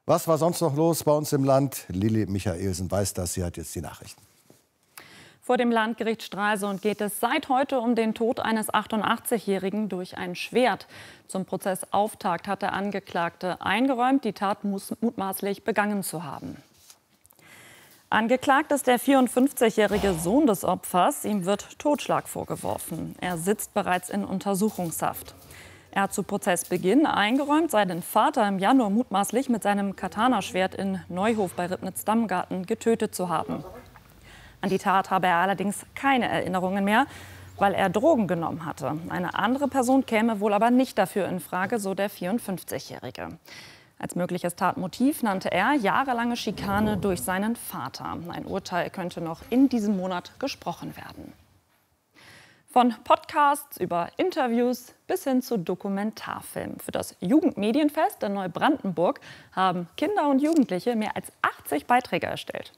Was war sonst noch los bei uns im Land? Lilly Michaelsen weiß das, sie hat jetzt die Nachrichten. Vor dem Landgericht Stralsund geht es seit heute um den Tod eines 88-Jährigen durch ein Schwert. Zum Prozessauftakt hat der Angeklagte eingeräumt, die Tat mutmaßlich begangen zu haben. Angeklagt ist der 54-jährige Sohn des Opfers. Ihm wird Totschlag vorgeworfen. Er sitzt bereits in Untersuchungshaft. Er hat zu Prozessbeginn eingeräumt, seinen Vater im Januar mutmaßlich mit seinem Katana-Schwert in Neuhof bei Ribnitz-Damgarten getötet zu haben. An die Tat habe er allerdings keine Erinnerungen mehr, weil er Drogen genommen hatte. Eine andere Person käme wohl aber nicht dafür in Frage, so der 54-Jährige. Als mögliches Tatmotiv nannte er jahrelange Schikane durch seinen Vater. Ein Urteil könnte noch in diesem Monat gesprochen werden. Von Podcasts über Interviews bis hin zu Dokumentarfilmen. Für das Jugendmedienfest in Neubrandenburg haben Kinder und Jugendliche mehr als 80 Beiträge erstellt.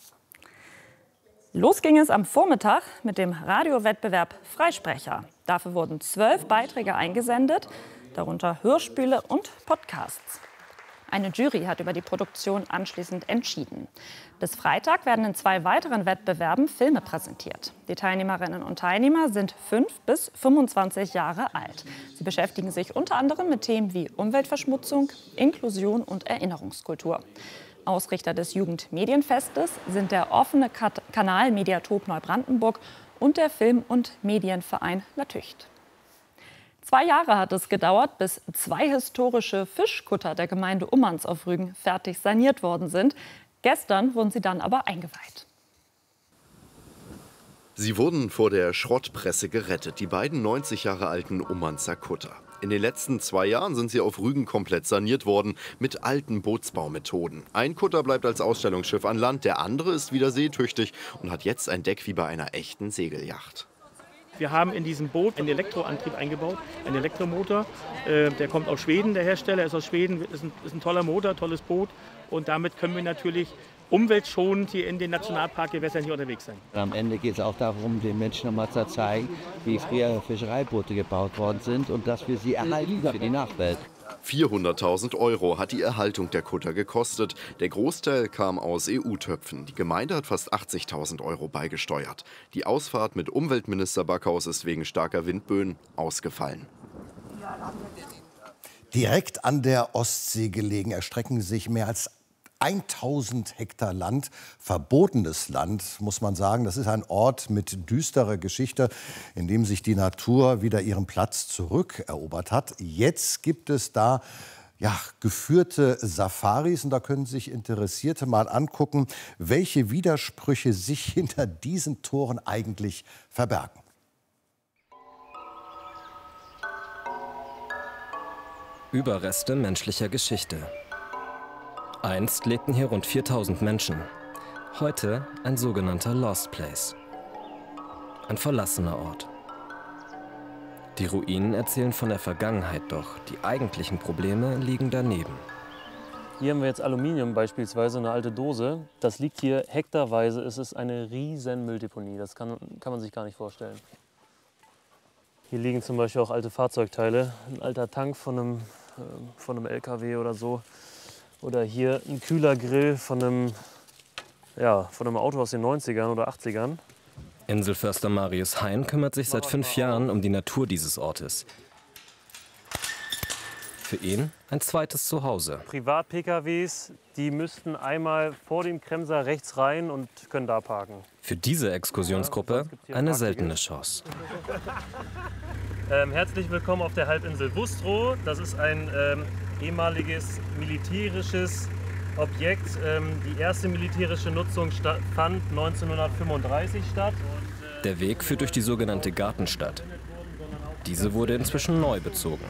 Los ging es am Vormittag mit dem Radiowettbewerb Freisprecher. Dafür wurden 12 Beiträge eingesendet, darunter Hörspiele und Podcasts. Eine Jury hat über die Produktion anschließend entschieden. Bis Freitag werden in 2 weiteren Wettbewerben Filme präsentiert. Die Teilnehmerinnen und Teilnehmer sind 5 bis 25 Jahre alt. Sie beschäftigen sich unter anderem mit Themen wie Umweltverschmutzung, Inklusion und Erinnerungskultur. Ausrichter des Jugendmedienfestes sind der offene Kanal Mediatop Neubrandenburg und der Film- und Medienverein Latücht. 2 Jahre hat es gedauert, bis 2 historische Fischkutter der Gemeinde Ummanz auf Rügen fertig saniert worden sind. Gestern wurden sie dann aber eingeweiht. Sie wurden vor der Schrottpresse gerettet, die beiden 90 Jahre alten Ummanzer Kutter. In den letzten 2 Jahren sind sie auf Rügen komplett saniert worden mit alten Bootsbaumethoden. Ein Kutter bleibt als Ausstellungsschiff an Land, der andere ist wieder seetüchtig und hat jetzt ein Deck wie bei einer echten Segelyacht. Wir haben in diesem Boot einen Elektroantrieb eingebaut, einen Elektromotor. Der kommt aus Schweden, der Hersteller ist aus Schweden, ist ein toller Motor, tolles Boot. Und damit können wir natürlich umweltschonend hier in den Nationalparkgewässern hier unterwegs sein. Am Ende geht es auch darum, den Menschen nochmal zu zeigen, wie früher Fischereiboote gebaut worden sind und dass wir sie erhalten für die Nachwelt. 400.000 € hat die Erhaltung der Kutter gekostet. Der Großteil kam aus EU-Töpfen. Die Gemeinde hat fast 80.000 € beigesteuert. Die Ausfahrt mit Umweltminister Backhaus ist wegen starker Windböen ausgefallen. Direkt an der Ostsee gelegen erstrecken sich mehr als 1000 Hektar Land, verbotenes Land, muss man sagen. Das ist ein Ort mit düsterer Geschichte, in dem sich die Natur wieder ihren Platz zurückerobert hat. Jetzt gibt es da geführte Safaris und da können sich Interessierte mal angucken, welche Widersprüche sich hinter diesen Toren eigentlich verbergen. Überreste menschlicher Geschichte. Einst lebten hier rund 4000 Menschen. Heute ein sogenannter Lost Place. Ein verlassener Ort. Die Ruinen erzählen von der Vergangenheit, doch die eigentlichen Probleme liegen daneben. Hier haben wir jetzt Aluminium beispielsweise, eine alte Dose. Das liegt hier hektarweise. Es ist eine riesen Mülldeponie. Das kann man sich gar nicht vorstellen. Hier liegen zum Beispiel auch alte Fahrzeugteile. Ein alter Tank von einem LKW oder so. Oder hier ein Kühlergrill von einem Auto aus den 90ern oder 80ern. Inselförster Marius Hein kümmert sich seit 5 Jahren um die Natur dieses Ortes. Für ihn ein zweites Zuhause. Privat-PKWs, die müssten einmal vor dem Kremser rechts rein und können da parken. Für diese Exkursionsgruppe eine seltene Chance. Herzlich willkommen auf der Halbinsel Wustrow. Das ist ein ehemaliges militärisches Objekt. Die erste militärische Nutzung fand 1935 statt. Der Weg führt durch die sogenannte Gartenstadt. Diese wurde inzwischen neu bezogen.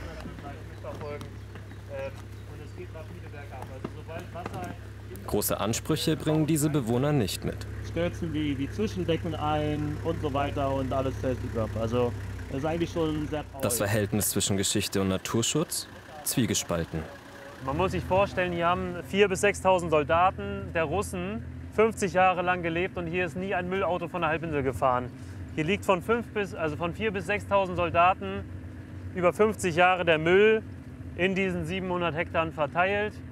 Große Ansprüche bringen diese Bewohner nicht mit. Stürzen die Zwischendecken ein und so weiter und alles fällt ab. Also das ist eigentlich schon sehr traurig. Das Verhältnis zwischen Geschichte und Naturschutz? Zwiegespalten. Man muss sich vorstellen, hier haben 4.000 bis 6.000 Soldaten der Russen 50 Jahre lang gelebt und hier ist nie ein Müllauto von der Halbinsel gefahren. Hier liegt von 4.000 bis 6.000 Soldaten über 50 Jahre der Müll in diesen 700 Hektar verteilt.